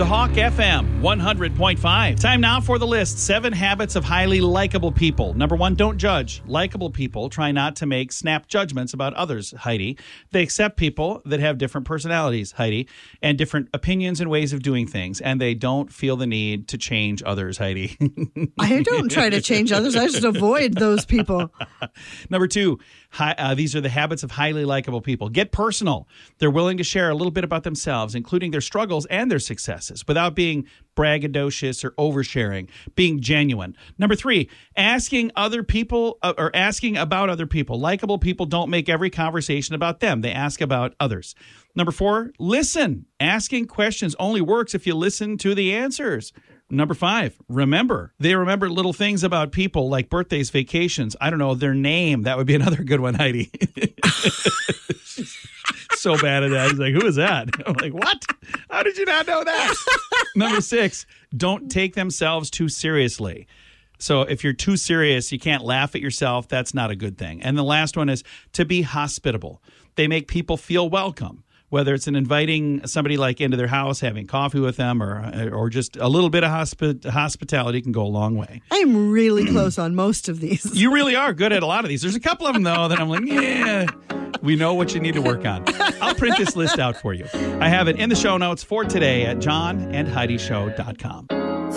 The Hawk FM 100.5. Time now for the list. 7 habits of highly likable people. Number 1, don't judge. Likable people try not to make snap judgments about others, Heidi. They accept people that have different personalities, Heidi, and different opinions and ways of doing things, and they don't feel the need to change others, Heidi. I don't try to change others. I just avoid those people. Number 2, these are the habits of highly likable people. Get personal. They're willing to share a little bit about themselves, including their struggles and their successes, without being braggadocious or oversharing, being genuine. Number 3, asking other people or asking about other people. Likable people don't make every conversation about them. They ask about others. Number 4, listen. Asking questions only works if you listen to the answers. Number 5, remember. They remember little things about people like birthdays, vacations. I don't know, their name. That would be another good one, Heidi. So bad at that. He's like, who is that? I'm like, what? How did you not know that? Number 6, don't take themselves too seriously. So if you're too serious, you can't laugh at yourself. That's not a good thing. And the last one is to be hospitable. They make people feel welcome, whether it's in inviting somebody like into their house, having coffee with them, or just a little bit of hospitality can go a long way. I'm really close on most of these. You really are good at a lot of these. There's a couple of them, though, that I'm like, yeah, we know what you need to work on. I'll print this list out for you. I have it in the show notes for today at johnandheidishow.com.